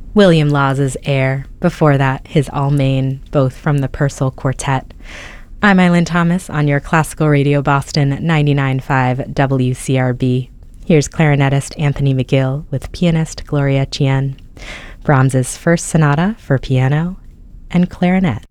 William Laws's Air, before that his Almain, both from the Purcell Quartet. I'm Eileen Thomas on your Classical Radio Boston 99.5 WCRB. Here's clarinetist Anthony McGill with pianist Gloria Chien, Brahms's First Sonata for piano and clarinet.